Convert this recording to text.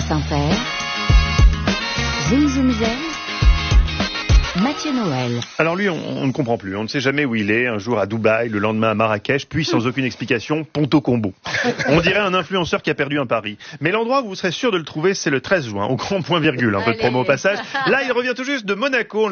France Inter, Zoom Zoom Zen, Mathieu Noël. Alors lui, on ne comprend plus. On ne sait jamais où il est. Un jour à Dubaï, le lendemain à Marrakech, puis sans aucune explication, Ponto Combo. On dirait un influenceur qui a perdu un pari. Mais l'endroit où vous serez sûr de le trouver, c'est le 13 juin, au grand point virgule. Un peu de promo au passage. Là, il revient tout juste de Monaco.